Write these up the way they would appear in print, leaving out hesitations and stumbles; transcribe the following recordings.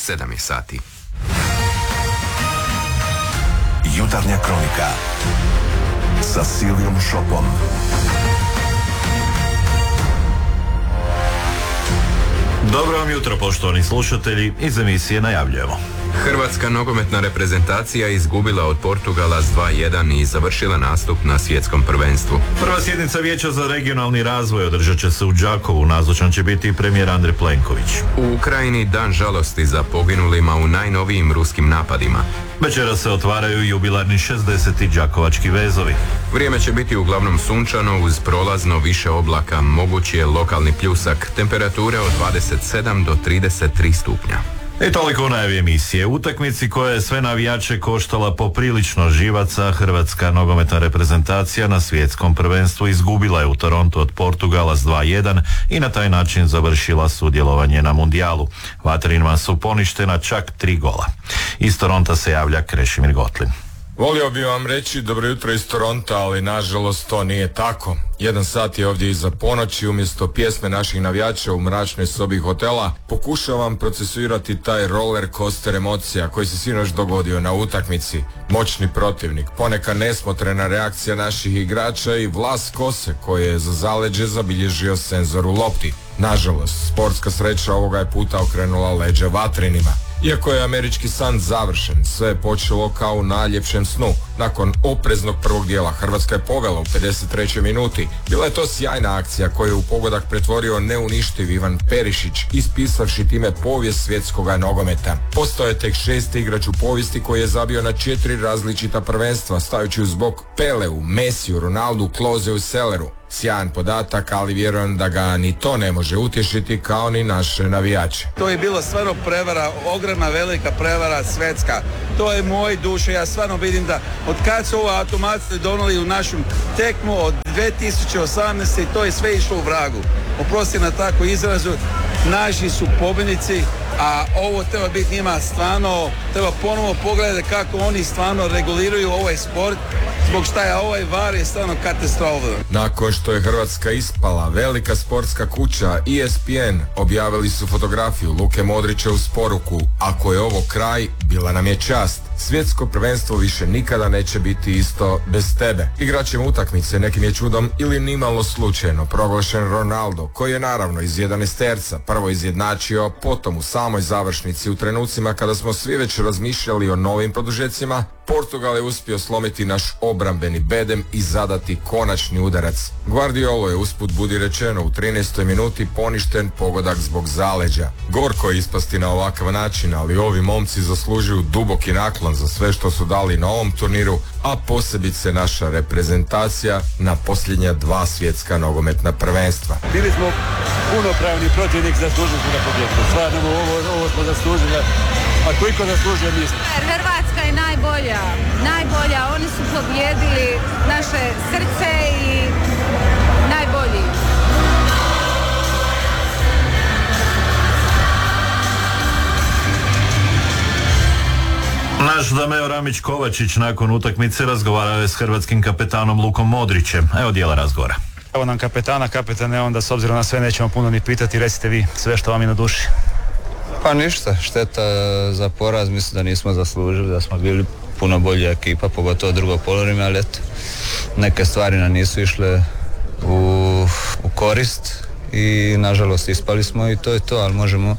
7 je sati. Jutarnja kronika sa Silvijom Šopom. Dobro vam jutro, poštovani slušatelji, iz emisije najavljujemo. Hrvatska nogometna reprezentacija izgubila od Portugala s 2:1 i završila nastup na svjetskom prvenstvu. Prva sjednica Vijeća za regionalni razvoj održat će se u Đakovu, nazočan će biti i premijer Andrej Plenković. U Ukrajini dan žalosti za poginulima u najnovijim ruskim napadima. Večera se otvaraju jubilarni 60. đakovački vezovi. Vrijeme će biti uglavnom sunčano uz prolazno više oblaka, mogući je lokalni pljusak, temperature od 27 do 33 stupnja. I toliko u najavi emisije. Utakmici koja je sve navijače koštala poprilično živaca, hrvatska nogometna reprezentacija na svjetskom prvenstvu izgubila je u Torontu od Portugala s 2:1 i na taj način završila sudjelovanje na mundijalu. Vatrenima su poništena čak 3 gola. Iz Toronta se javlja Krešimir Gotlin. Volio bi vam reći dobro jutro iz Toronta, ali nažalost to nije tako. 1 sat je ovdje iza ponoći, umjesto pjesme naših navijača u mračnoj sobi hotela pokušavam procesuirati taj roller coaster emocija koji se sinoć dogodio na utakmici. Moćni protivnik, ponekad nesmotrena reakcija naših igrača i vlas kose koje je za zaleđe zabilježio senzor u lopti. Nažalost, sportska sreća ovoga je puta okrenula leđa Vatrenima. Iako je američki san završen, sve je počelo kao u najljepšem snu. Nakon opreznog prvog dijela Hrvatska je povela u 53. minuti. Bila je to sjajna akcija koju je u pogodak pretvorio neuništiv Ivan Perišić, ispisavši time povijest svjetskoga nogometa. Postao je tek 6. igrač u povijesti koji je zabio na 4 različita prvenstva, stajući uz bok Peleu, Mesiju, Ronaldu, Klozeu i Selleru. Sjajan podatak, ali vjerujem da ga ni to ne može utješiti kao ni naše navijače. To je bilo stvarno prevara, ogromna velika prevara svjetska. To je moj duše, ja stvarno vidim da od kad su ovo automatski donijeli u našu tekmu od 2018. to je sve išlo u vragu. Oprosti na takvu izrazu, naši su pobjednici, a ovo treba biti njima stvarno, treba ponovo pogledati kako oni stvarno reguliraju ovaj sport, zbog šta je ovaj VAR je stvarno katastrofa. Nakon što je Hrvatska ispala, velika sportska kuća ESPN objavili su fotografiju Luke Modrića uz poruku: ako je ovo kraj, bila nam je čast. Svjetsko prvenstvo više nikada neće biti isto bez tebe. Igračem utakmice nekim je čudom ili nimalo slučajno proglašen Ronaldo, koji je naravno iz 11-terca prvo izjednačio, potom u samoj završnici u trenucima kada smo svi već razmišljali o novim produžecima, Portugal je uspio slomiti naš obrambeni bedem i zadati konačni udarac. Guardiolo je usput budi rečeno u 13. minuti poništen pogodak zbog zaleđa. Gorko je ispasti na ovakav način, ali ovi momci zaslužuju duboki naklon za sve što su dali na ovom turniru, a posebice naša reprezentacija na posljednja 2 svjetska nogometna prvenstva. Bili smo punopravni protivnik, zaslužili smo da pobjedimo. Stvarno ovo smo zaslužili, a koliko zaslužuje mislim. Hrvatska je najbolja, oni su pobjedili naše srce i najbolji. Naš Dameo Ramić Kovačić nakon utakmice razgovarao je s hrvatskim kapetanom Lukom Modrićem. Evo dijela razgovora. Evo nam kapetane, onda s obzirom na sve nećemo puno ni pitati, recite vi sve što vam je na duši. Pa ništa, šteta za poraz, mislim da nismo zaslužili, da smo bili puno bolja ekipa, pogotovo drugo poluvreme, ali eto, neke stvari nam nisu išle u korist i nažalost ispali smo i to je to, ali možemo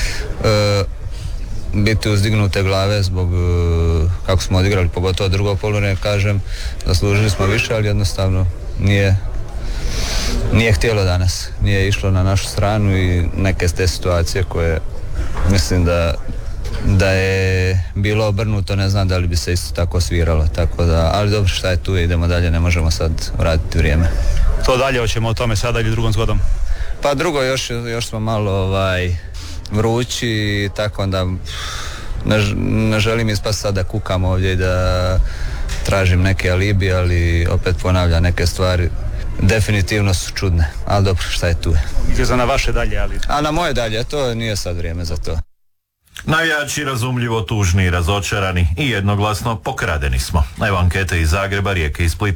biti uzdignute glave zbog kako smo odigrali, pogotovo drugo poluvreme, kažem, zaslužili smo više, ali jednostavno nije htjelo danas, nije išlo na našu stranu i neke te situacije koje mislim da je bilo obrnuto, ne znam da li bi se isto tako sviralo, tako da, ali dobro, šta je tu, idemo dalje, ne možemo sad vratiti vrijeme. To dalje, hoćemo o tome sada ili drugom zgodom? Pa drugo, još smo malo vrući, tako da ne želim ispast sad da kukam ovdje i da tražim neke alibi, ali opet ponavljam, neke stvari definitivno su čudne, ali dobro, šta je tu. Za na vaše dalje, ali... A na moje dalje, to nije sad vrijeme za to. Navijači razumljivo tužni i razočarani i jednoglasno pokradeni smo. Evo ankete iz Zagreba, Rijeke i Splita.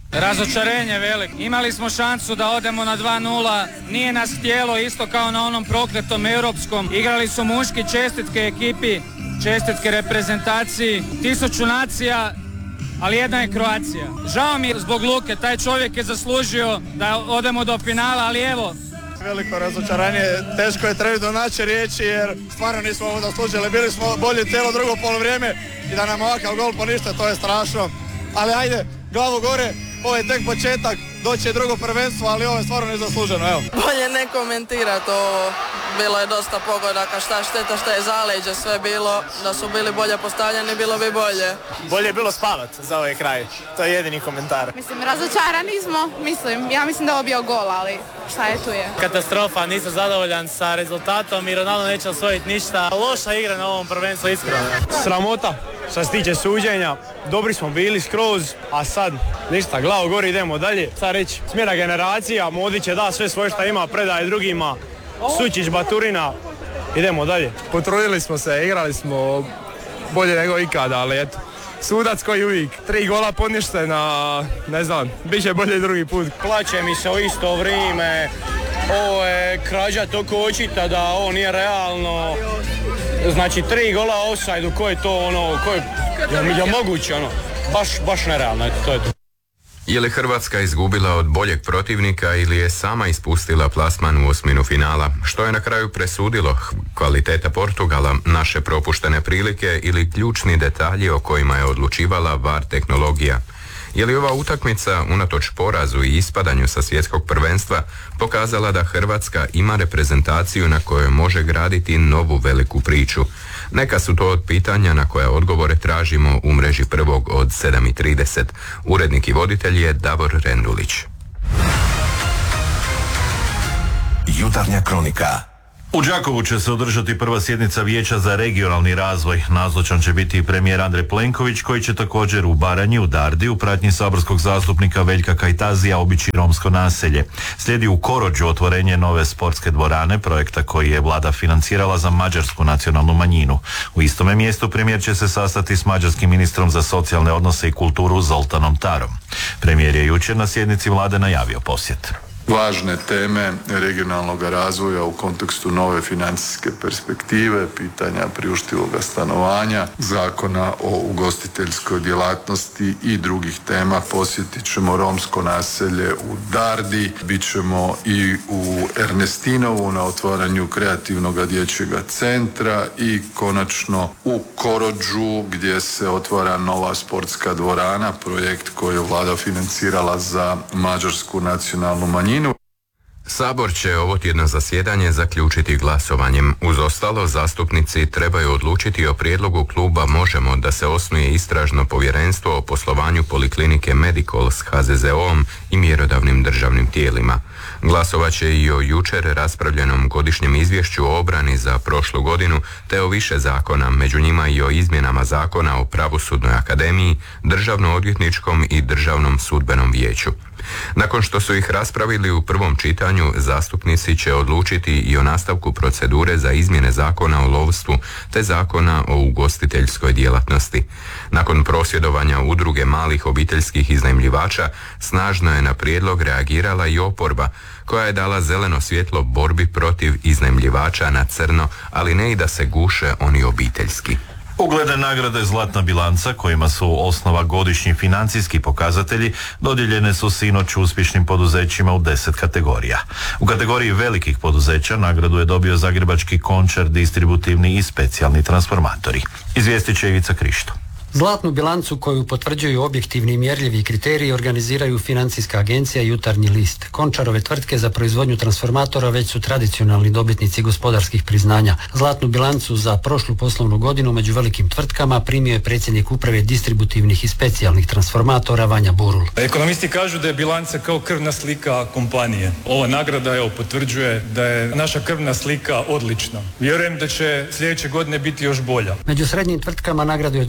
Razočarenje veliko. Imali smo šansu da odemo na 2-0, nije nas htjelo, isto kao na onom prokletom europskom. Igrali su muški, čestitke ekipi, čestitke reprezentaciji, 1000 nacija, ali jedna je Kroacija. Žao mi je zbog Luke, taj čovjek je zaslužio da odemo do finala, ali evo. Veliko razočaranje, teško je trenutno naći riječi jer stvarno nismo ovo zaslužili, bili smo bolji cijelo drugo polovrijeme i da nam ovakav gol ponište, to je strašno. Ali ajde, glavu gore, ovo je tek početak, doći je drugo prvenstvo, ali ovo je stvarno nezasluženo, evo. Bolje ne komentirati ovo, bilo je dosta pogodaka, šta šteta, šta je zaleđe, sve bilo, da su bili bolje postavljeni, bilo bi bolje. Bolje je bilo spavat za ovaj kraj, to je jedini komentar. Mislim, razočarani smo, ja mislim da je ovo bio gol, ali šta je tu je. Katastrofa, nisam zadovoljan sa rezultatom i Ronaldo neće osvojiti ništa. Loša igra na ovom prvenstvu, iskreno. Sramota, što se tiče suđenja, dobri smo bili skroz, a sad ništa, glavu gori, idemo dalje. Sad reći, smjena generacija, Modrić je da sve svoje što ima, predaje drugima, Sučić, Baturina, idemo dalje. Potrudili smo se, igrali smo bolje nego ikada, ali eto, sudac koji uvijek, 3 gola poništena, ne znam, bit će bolje drugi put. Plaće mi se u isto vrijeme, ovo je krađa toliko očita da ovo nije realno. Znači 3 gola offside, ko je to ono, je moguće ono, baš nerealno, eto, to je to. Je li Hrvatska izgubila od boljeg protivnika ili je sama ispustila plasman u osminu finala? Što je na kraju presudilo? Kvaliteta Portugala, naše propuštene prilike ili ključni detalji o kojima je odlučivala VAR tehnologija? Je li ova utakmica, unatoč porazu i ispadanju sa svjetskog prvenstva, pokazala da Hrvatska ima reprezentaciju na kojoj može graditi novu veliku priču? Neka su to od pitanja na koja odgovore tražimo u mreži prvog od 7:30. Urednik i voditelj je Davor Rendulić. Jutarnja kronika. U Đakovu će se održati prva sjednica Vijeća za regionalni razvoj. Nazočan će biti i premijer Andrej Plenković, koji će također u Baranji, u Dardi, u pratnji saborskog zastupnika Veljka Kajtazija obići romsko naselje. Slijedi u Korođu otvorenje nove sportske dvorane, projekta koji je vlada financirala za mađarsku nacionalnu manjinu. U istome mjestu premijer će se sastati s mađarskim ministrom za socijalne odnose i kulturu Zoltanom Tarom. Premijer je jučer na sjednici vlade najavio posjet. Važne teme regionalnog razvoja u kontekstu nove financijske perspektive, pitanja priuštivog stanovanja, zakona o ugostiteljskoj djelatnosti i drugih tema. Posjetit ćemo romsko naselje u Dardi, bit ćemo i u Ernestinovu na otvaranju kreativnog dječjeg centra i konačno u Korođu gdje se otvara nova sportska dvorana, projekt koji je vlada financirala za mađarsku nacionalnu manjinu. Sabor će ovo tjedno zasjedanje zaključiti glasovanjem. Uz ostalo, zastupnici trebaju odlučiti o prijedlogu kluba Možemo da se osnuje istražno povjerenstvo o poslovanju poliklinike Medikol s HZZO-om i mjerodavnim državnim tijelima. Glasovat će i o jučer raspravljenom godišnjem izvješću o obrani za prošlu godinu, te o više zakona, među njima i o izmjenama zakona o Pravosudnoj akademiji, Državno-odvjetničkom i Državnom sudbenom vijeću. Nakon što su ih raspravili u prvom čitanju, zastupnici će odlučiti i o nastavku procedure za izmjene zakona o lovstvu te zakona o ugostiteljskoj djelatnosti. Nakon prosvjedovanja udruge malih obiteljskih iznajmljivača, snažno je na prijedlog reagirala i oporba, koja je dala zeleno svjetlo borbi protiv iznajmljivača na crno, ali ne i da se guše oni obiteljski. Ugledne nagrade Zlatna bilanca, kojima su osnova godišnji financijski pokazatelji, dodijeljene su sinoć uspješnim poduzećima u 10 kategorija. U kategoriji velikih poduzeća nagradu je dobio Zagrebački Končar, distributivni i specijalni transformatori. Izvijestit će Ivica Krišto. Zlatnu bilancu koju potvrđuju objektivni i mjerljivi kriteriji organiziraju Financijska agencija i Jutarnji list. Končarove tvrtke za proizvodnju transformatora već su tradicionalni dobitnici gospodarskih priznanja. Zlatnu bilancu za prošlu poslovnu godinu među velikim tvrtkama primio je predsjednik uprave distributivnih i specijalnih transformatora Vanja Burul. Ekonomisti kažu da je bilanca kao krvna slika kompanije. Ova nagrada potvrđuje da je naša krvna slika odlična. Vjerujem da će sljedeće godine biti još bolja. Među srednjim tvrtkama nagradu je dobila tvornica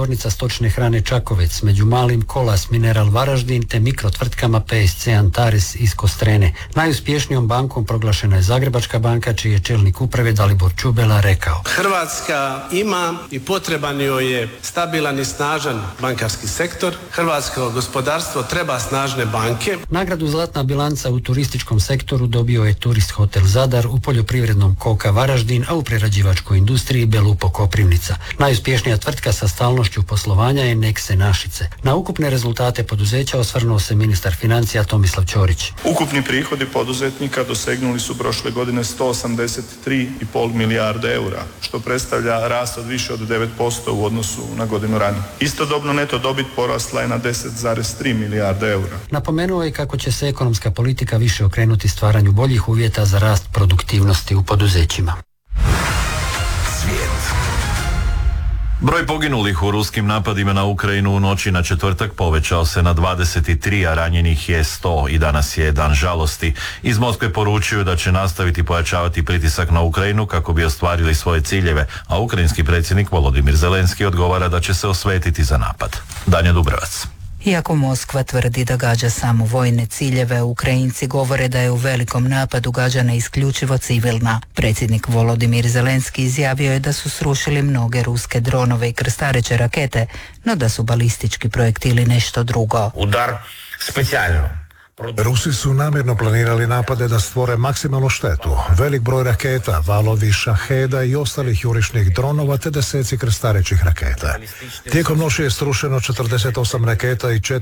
tvornica stočne hrane Čakovec, među malim Kolas Mineral Varaždin te mikrotvrtkama PSC Antares iz Kostrene. Najuspješnijom bankom proglašena je Zagrebačka banka, čiji je čelnik uprave Dalibor Čubela rekao: Hrvatska ima i potreban joj je stabilan i snažan bankarski sektor. Hrvatsko gospodarstvo treba snažne banke. Nagradu Zlatna bilanca u turističkom sektoru dobio je Turist Hotel Zadar, u poljoprivrednom Koka Varaždin, a u prerađivačkoj industriji Belupo Koprivnica. Najuspješnija tvrtka sa stalnošću poslovanja je Nexe Našice. Na ukupne rezultate poduzeća osvrnuo se ministar financija Tomislav Ćorić. Ukupni prihodi poduzetnika dosegnuli su prošle godine 183,5 milijarde eura, što predstavlja rast od više od 9% u odnosu na godinu ranije. Istodobno neto dobit porasla je na 10,3 milijarde eura. Napomenuo je kako će se ekonomska politika više okrenuti stvaranju boljih uvjeta za rast produktivnosti u poduzećima. Broj poginulih u ruskim napadima na Ukrajinu u noći na četvrtak povećao se na 23, a ranjenih je 100 i danas je dan žalosti. Iz Moskve poručuju da će nastaviti pojačavati pritisak na Ukrajinu kako bi ostvarili svoje ciljeve, a ukrajinski predsjednik Volodimir Zelenski odgovara da će se osvetiti za napad. Danja Dubrovac. Iako Moskva tvrdi da gađa samo vojne ciljeve, Ukrajinci govore da je u velikom napadu gađana isključivo civilna. Predsjednik Volodimir Zelenski izjavio je da su srušili mnoge ruske dronove i krstareće rakete, no da su balistički projektili nešto drugo. Udar specijalno. Rusi su namjerno planirali napade da stvore maksimalnu štetu. Velik broj raketa, valovi šaheda i ostalih jurišnih dronova te deseci krstarećih raketa. Tijekom noći je srušeno 48 raketa i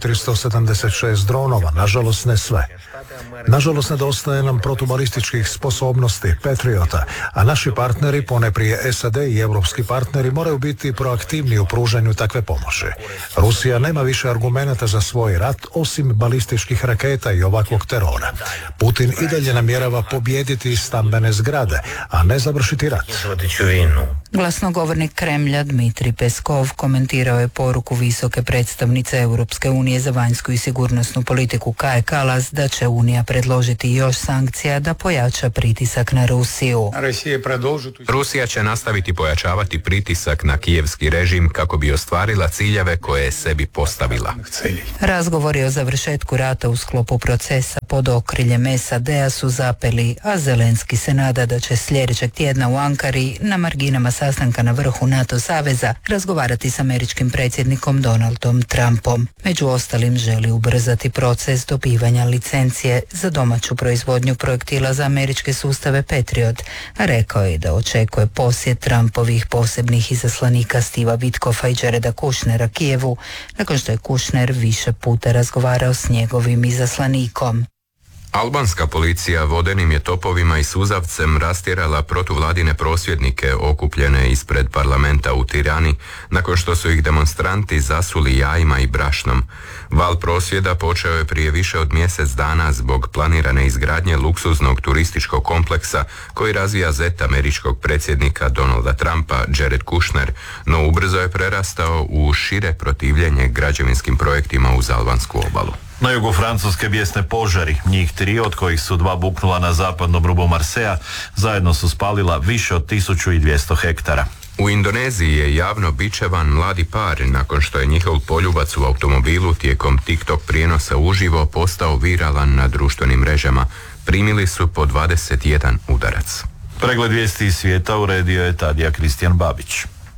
476 dronova, nažalost ne sve. Nažalost nedostaje nam protubalističkih sposobnosti Patriota, a naši partneri, poneprije SAD i europski partneri, moraju biti proaktivni u pružanju takve pomoći. Rusija nema više argumenata za svoj rat osim balističkih raketa i ovakvog terora. Putin i dalje namjerava pobijediti stambene zgrade, a ne završiti rat. Glasnogovornik Kremlja Dmitrij Peskov komentirao je poruku visoke predstavnice Europske unije za vanjsku i sigurnosnu politiku Kaje Kalas da će Unija predložiti još sankcija da pojača pritisak na Rusiju. Rusija će nastaviti pojačavati pritisak na kijevski režim kako bi ostvarila ciljeve koje je sebi postavila. Razgovori o završetku rata u sklopu procesa pod okriljem SAD-a su zapeli, a Zelenski se nada da će sljedećeg tjedna u Ankari na marginama sastanka na vrhu NATO saveza razgovarati s američkim predsjednikom Donaldom Trumpom. Među ostalim želi ubrzati proces dobivanja licencije za domaću proizvodnju projektila za američke sustave Patriot, a rekao je da očekuje posjet Trumpovih posebnih izaslanika Steva Witkoffa i Jareda Kushnera Kijevu, nakon što je Kushner više puta razgovarao s njegovim izaslanikom. Albanska policija vodenim je topovima i suzavcem rastjerala protuvladine prosvjednike okupljene ispred parlamenta u Tirani, nakon što su ih demonstranti zasuli jajima i brašnom. Val prosvjeda počeo je prije više od mjesec dana zbog planirane izgradnje luksuznog turističkog kompleksa koji razvija zet američkog predsjednika Donalda Trumpa, Jared Kushner, no ubrzo je prerastao u šire protivljenje građevinskim projektima uz albansku obalu. Na jugu Francuske bijesne požari, njih 3 od kojih su 2 buknula na zapadnom rubu Marseja, zajedno su spalila više od 1200 hektara. U Indoneziji je javno bičevan mladi par nakon što je njihov poljubac u automobilu tijekom TikTok prijenosa uživo postao viralan na društvenim mrežama. Primili su po 21 udarac. Pregled vijesti iz svijeta uredio je Tadija Kristijan Babić.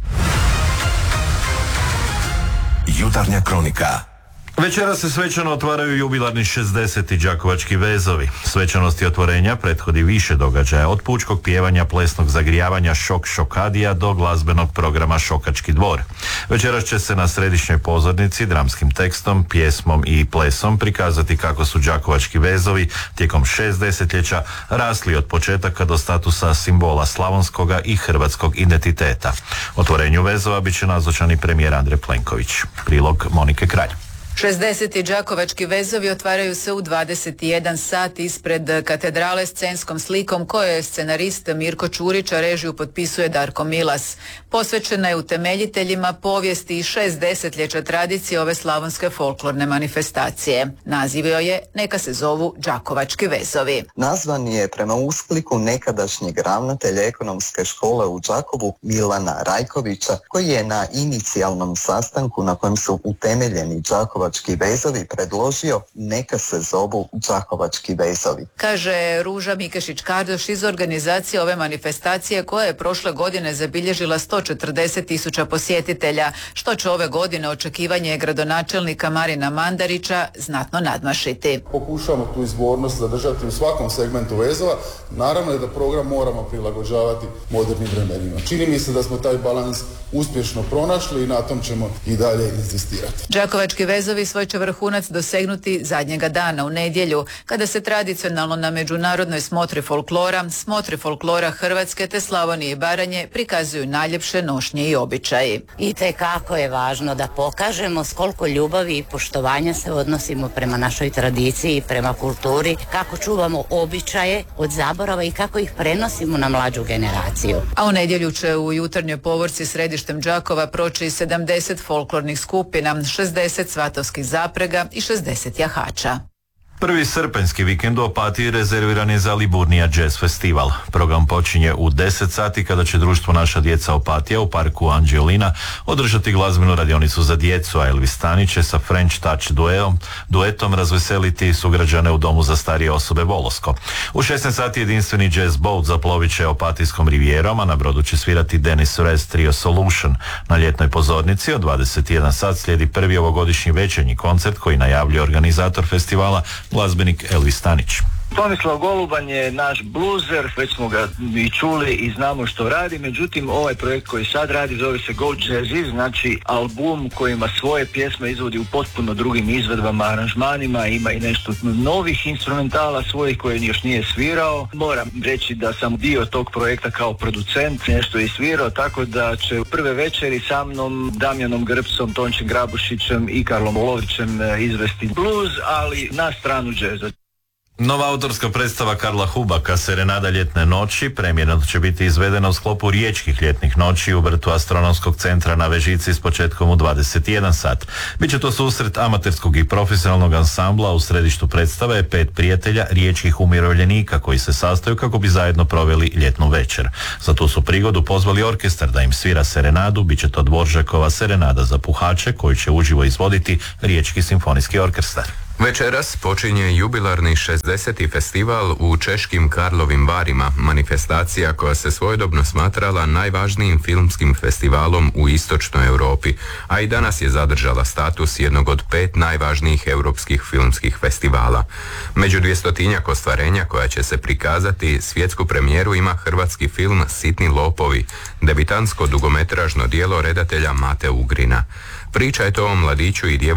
Jutarnja kronika. Večera se svečano otvaraju jubilarni 60. đakovački vezovi. Svečanosti otvorenja prethodi više događaja, od pučkog pjevanja, plesnog zagrijavanja Šok Šokadija do glazbenog programa Šokački dvor. Večeras će se na središnjoj pozornici dramskim tekstom, pjesmom i plesom prikazati kako su đakovački vezovi tijekom 6 desetljeća rasli od početaka do statusa simbola slavonskoga i hrvatskog identiteta. Otvorenju vezova bit će nazočan i premijer Andrej Plenković. Prilog Monike Kralj. 60. đakovački vezovi otvaraju se u 21 sat ispred katedrale scenskom slikom koje je scenarist Mirko Čurić, a režiju potpisuje Darko Milas. Posvećena je utemeljiteljima povijesti i 6 desetljeća tradicije ove slavonske folklorne manifestacije. Naziv joj je Neka se zovu đakovački vezovi. Nazvan je prema uskliku nekadašnjeg ravnatelja ekonomske škole u Đakovu Milana Rajkovića, koji je na inicijalnom sastanku na kojem su utemeljeni đakovački vezovi predložio neka se zovu đakovački vezovi. Kaže Ruža Mikešić-Kardoš iz organizacije ove manifestacije koja je prošle godine zabilježila 140.000 posjetitelja, što će ove godine očekivanje gradonačelnika Marina Mandarića znatno nadmašiti. Pokušavamo tu izvornost zadržati u svakom segmentu vezova. Naravno je da program moramo prilagođavati modernim vremenima. Čini mi se da smo taj balans uspješno pronašli i na tom ćemo i dalje insistirati. Đakovački vezovi svoj će vrhunac dosegnuti zadnjega dana u nedjelju, kada se tradicionalno na međunarodnoj smotri folklora Hrvatske te Slavonije i Baranje prikazuju najljepše nošnje i običaji. Itekako je važno da pokažemo s koliko ljubavi i poštovanja se odnosimo prema našoj tradiciji, prema kulturi, kako čuvamo običaje od zaborava i kako ih prenosimo na mlađu generaciju. A u nedjelju će u jutarnjoj povorci središtem Đakova proći 70 folklornih skupina, 60 svatovskih zaprega i 60 jahača. Prvi srpanjski vikend u Opatiji rezerviran je za Liburnija Jazz Festival. Program počinje u 10 sati kada će društvo Naša djeca Opatija u parku Anđelina održati glazbenu radionicu za djecu, a Elvis Stanić će sa French Touch duetom razveseliti sugrađane u domu za starije osobe Volosko. U 16 sati jedinstveni jazz boat zaplovit će Opatijskom rivijerom, a na brodu će svirati Dennis Rez Trio Solution. Na ljetnoj pozornici od 21 sat slijedi prvi ovogodišnji večernji koncert koji najavljuje organizator festivala, glazbenik Elvis Stanić. Tomislav Goluban je naš bluzer, već smo ga i čuli i znamo što radi, međutim ovaj projekt koji sad radi zove se Go Jazzy, znači album koji ima svoje pjesme, izvodi u potpuno drugim izvedbama, aranžmanima, ima i nešto novih instrumentala svojih koje još nije svirao. Moram reći da sam dio tog projekta kao producent, nešto je svirao, tako da će prve večeri sa mnom, Damjanom Grpsom, Tončem Grabušićem i Karlom Lovićem izvesti blues, ali na stranu džeza. Nova autorska predstava Karla Hubaka, Serenada ljetne noći, premijerno će biti izvedena u sklopu Riječkih ljetnih noći u vrtu Astronomskog centra na Vežici s početkom u 21 sat. Biće to susret amaterskog i profesionalnog ansambla, u središtu predstave je 5 prijatelja riječkih umirovljenika koji se sastaju kako bi zajedno proveli ljetnu večer. Za tu su prigodu pozvali orkestar da im svira serenadu, bit će to Dvoržakova Serenada za puhače koju će uživo izvoditi Riječki simfonijski orkestar. Večeras počinje jubilarni 60. festival u češkim Karlovim Varima, manifestacija koja se svojedobno smatrala najvažnijim filmskim festivalom u istočnoj Europi, a i danas je zadržala status jednog od 5 najvažnijih europskih filmskih festivala. Među 200-tinjak ostvarenja koja će se prikazati, svjetsku premijeru ima hrvatski film Sitni lopovi, debitantsko dugometražno djelo redatelja Mate Ugrina. Priča je to o mladiću i